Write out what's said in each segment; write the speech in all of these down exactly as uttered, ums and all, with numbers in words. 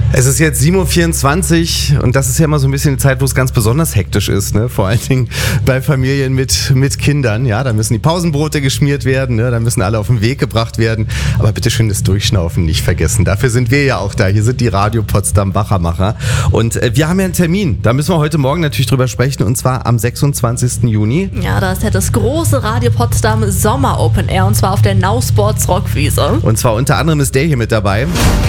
Es ist jetzt sieben Uhr vierundzwanzig und das ist ja immer so ein bisschen die Zeit, wo es ganz besonders hektisch ist, ne? Vor allen Dingen bei Familien mit, mit Kindern. Ja, da müssen die Pausenbrote geschmiert werden, ne? Da müssen alle auf den Weg gebracht werden. Aber bitte schön das Durchschnaufen nicht vergessen. Dafür sind wir ja auch da. Hier sind die Radio Potsdam Wachermacher. Und äh, wir haben ja einen Termin. Da müssen wir heute Morgen natürlich drüber sprechen, und zwar am sechsundzwanzigsten Juni. Ja, da ist ja das große Radio Potsdam Sommer Open Air, und zwar auf der Now Sports Rockwiese. Und zwar unter anderem ist der hier mit dabei.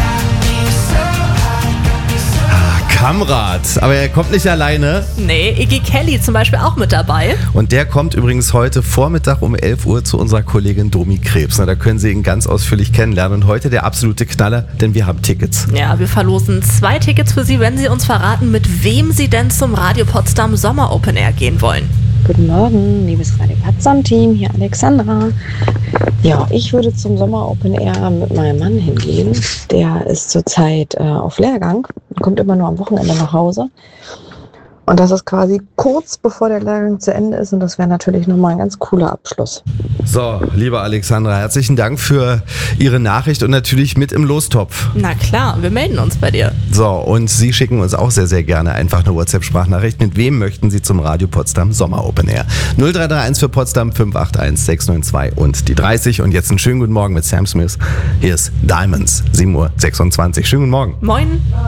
Kamrat, aber er kommt nicht alleine. Nee, Iggy Kelly zum Beispiel auch mit dabei. Und der kommt übrigens heute Vormittag um elf Uhr zu unserer Kollegin Domi Krebs. Na, da können Sie ihn ganz ausführlich kennenlernen. Und heute der absolute Knaller, denn wir haben Tickets. Ja, wir verlosen zwei Tickets für Sie, wenn Sie uns verraten, mit wem Sie denn zum Radio Potsdam Sommer Open Air gehen wollen. Guten Morgen, liebes Radio Potsdam-Team, hier Alexandra. Ja, ich würde zum Sommer Open Air mit meinem Mann hingehen. Der ist zurzeit äh, auf Lehrgang und kommt immer nur am Wochenende nach Hause. Und das ist quasi kurz bevor der Lehrgang zu Ende ist, und das wäre natürlich nochmal ein ganz cooler Abschluss. So, liebe Alexandra, herzlichen Dank für Ihre Nachricht und natürlich mit im Lostopf. Na klar, wir melden uns bei dir. So, und Sie schicken uns auch sehr, sehr gerne einfach eine WhatsApp-Sprachnachricht. Mit wem möchten Sie zum Radio Potsdam Sommer Open Air? null drei drei eins für Potsdam, fünf acht eins sechs neun zwei und die dreißig. Und jetzt einen schönen guten Morgen mit Sam Smith. Hier ist Diamonds, sieben Uhr sechsundzwanzig. Schönen guten Morgen. Moin.